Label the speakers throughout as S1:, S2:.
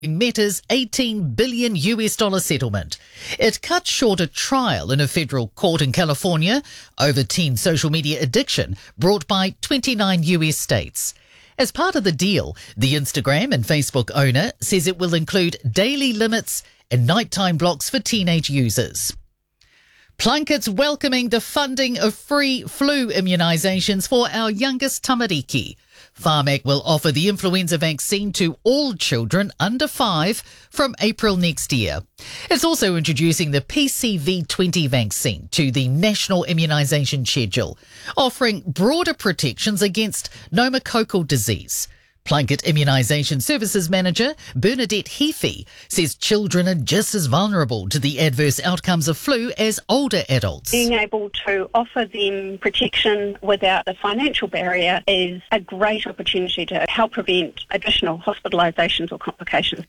S1: Meta's $18 billion settlement. It cut short a trial in a federal court in California over teen social media addiction brought by 29 US states. As part of the deal, the Instagram and Facebook owner says it will include daily limits and nighttime blocks for teenage users. Plunkett's welcoming the funding of free flu immunisations for our youngest tamariki. Pharmac will offer the influenza vaccine to all children under 5 from April next year. It's also introducing the PCV20 vaccine to the National Immunisation Schedule, offering broader protections against pneumococcal disease. Plunkett Immunisation Services Manager Bernadette Heafy says children are just as vulnerable to the adverse outcomes of flu as older adults.
S2: Being able to offer them protection without the financial barrier is a great opportunity to help prevent additional hospitalisations or complications.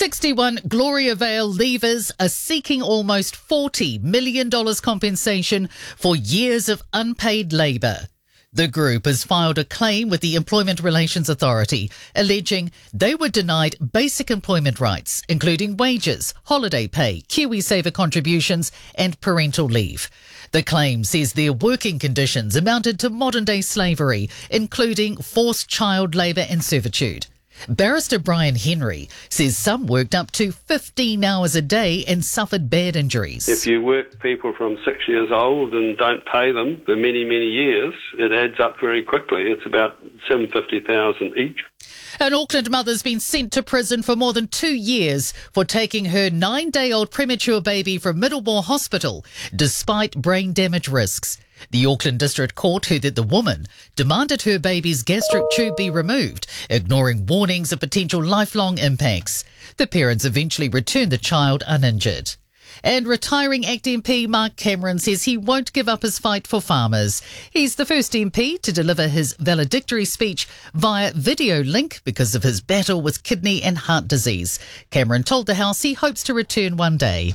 S1: 61 Gloria Vale leavers are seeking almost $40 million compensation for years of unpaid labour. The group has filed a claim with the Employment Relations Authority, alleging they were denied basic employment rights, including wages, holiday pay, KiwiSaver contributions and parental leave. The claim says their working conditions amounted to modern-day slavery, including forced child labour and servitude. Barrister Brian Henry says some worked up to 15 hours a day and suffered bad injuries.
S3: If you work people from 6 years old and don't pay them for many, many years, it adds up very quickly. It's about $750,000 each.
S1: An Auckland mother's been sent to prison for more than 2 years for taking her 9-day-old premature baby from Middlemore Hospital, despite brain damage risks. The Auckland District Court heard that the woman demanded her baby's gastric tube be removed, ignoring warnings of potential lifelong impacts. The parents eventually returned the child uninjured. And retiring ACT MP Mark Cameron says he won't give up his fight for farmers. He's the first MP to deliver his valedictory speech via video link because of his battle with kidney and heart disease. Cameron told the House he hopes to return one day.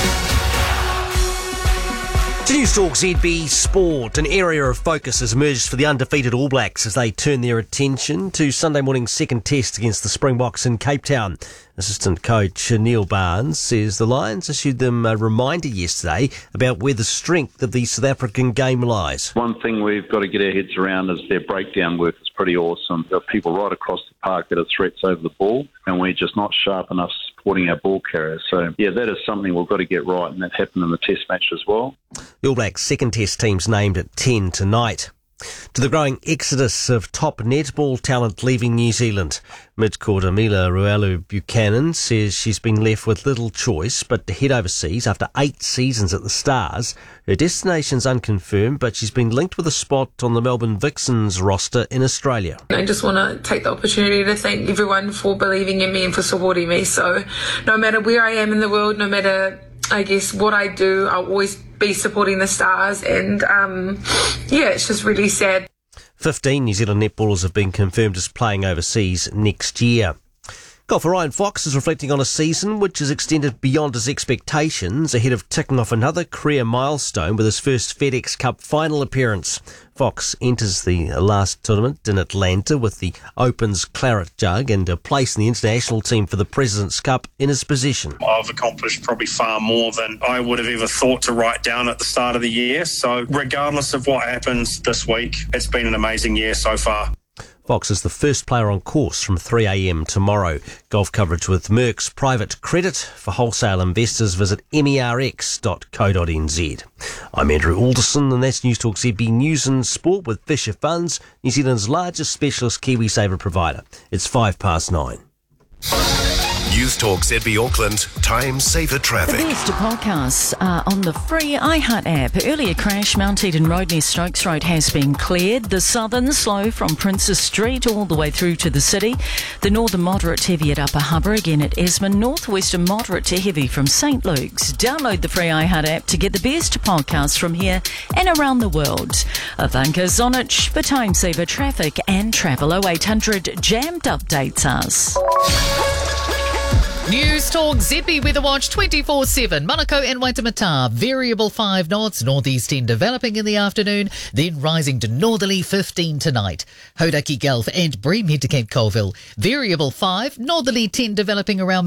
S4: To Newstalk ZB Sport, an area of focus has emerged for the undefeated All Blacks as they turn their attention to Sunday morning's second test against the Springboks in Cape Town. Assistant coach Neil Barnes says the Lions issued them a reminder yesterday about where the strength of the South African game lies.
S5: One thing we've got to get our heads around is their breakdown work is pretty awesome. There are people right across the park that are threats over the ball, and we're just not sharp enough supporting our ball carriers. So, yeah, that is something we've got to get right, and that happened in the test match as well.
S4: The All Blacks' second test team's named at 10 tonight. To the growing exodus of top netball talent leaving New Zealand, mid-court Amila Ruelu-Buchanan says she's been left with little choice but to head overseas after 8 seasons at the Stars. Her destination's unconfirmed, but she's been linked with a spot on the Melbourne Vixens roster in Australia.
S6: I just want to take the opportunity to thank everyone for believing in me and for supporting me. So no matter where I am in the world, no matter, I guess, what I do, I'll always be supporting the Stars, and it's just really sad. 15
S4: New Zealand netballers have been confirmed as playing overseas next year. Golfer Ryan Fox is reflecting on a season which has extended beyond his expectations ahead of ticking off another career milestone with his first FedEx Cup final appearance. Fox enters the last tournament in Atlanta with the Open's Claret Jug and a place in the international team for the President's Cup in his possession.
S7: I've accomplished probably far more than I would have ever thought to write down at the start of the year. So regardless of what happens this week, it's been an amazing year so far.
S4: Fox is the first player on course from 3 a.m. tomorrow. Golf coverage with Merck's Private Credit. For wholesale investors, visit merx.co.nz. I'm Andrew Alderson, and that's Newstalk ZB News and Sport with Fisher Funds, New Zealand's largest specialist KiwiSaver provider. It's 9:05.
S8: Newstalk ZB Auckland, time saver traffic.
S9: The best podcasts are on the free iHeart app. Earlier crash, Mount Eden Road near Stokes Road has been cleared. The southern slow from Princess Street all the way through to the city. The northern moderate to heavy at Upper Harbour, again at Esmond. Northwestern moderate to heavy from St Luke's. Download the free iHeart app to get the best podcasts from here and around the world. Ivanka Zonich for time saver traffic and travel. 0800 Jammed updates us.
S1: News News Talk ZB Weather Watch 24/7. Manukau and Waitemata, variable 5 knots, northeast 10 developing in the afternoon, then rising to northerly 15 tonight. Hauraki, Gulf and Bream head to Cape Colville, variable 5, northerly 10 developing around